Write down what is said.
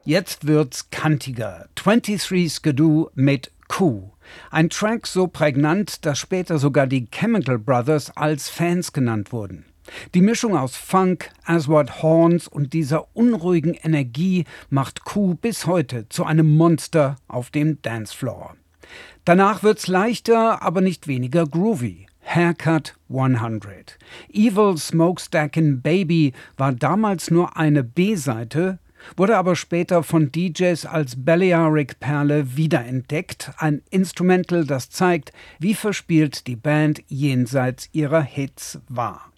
Jetzt wird's kantiger. 23 Skidoo mit Coup. Ein Track so prägnant, dass später sogar die Chemical Brothers als Fans genannt wurden. Die Mischung aus Funk, Aswad Horns und dieser unruhigen Energie macht Coup bis heute zu einem Monster auf dem Dancefloor. Danach wird's leichter, aber nicht weniger groovy. Haircut 100. Evil Smokestackin' Baby war damals nur eine B-Seite, wurde aber später von DJs als Balearic-Perle wiederentdeckt. Ein Instrumental, das zeigt, wie verspielt die Band jenseits ihrer Hits war.